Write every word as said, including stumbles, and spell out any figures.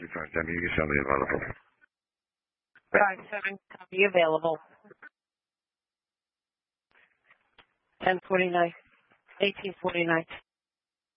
five seven, you can show me available. five seven, copy available. ten forty-nine, eighteen forty-nine.